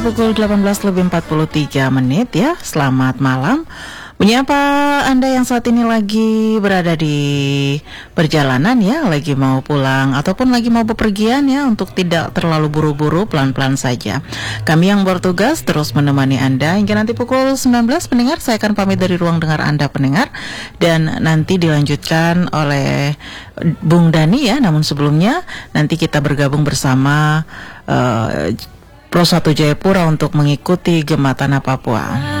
Pukul 18:43 ya. Selamat malam. Menyapa Anda yang saat ini lagi berada di perjalanan ya, lagi mau pulang ataupun lagi mau bepergian ya, untuk tidak terlalu buru-buru, pelan-pelan saja. Kami yang bertugas terus menemani Anda hingga nanti pukul 19 pendengar. Saya akan pamit dari ruang dengar Anda pendengar, dan nanti dilanjutkan oleh Bung Dani ya. Namun sebelumnya nanti kita bergabung bersama Pro 1 Jayapura untuk mengikuti Gema Tanah Papua.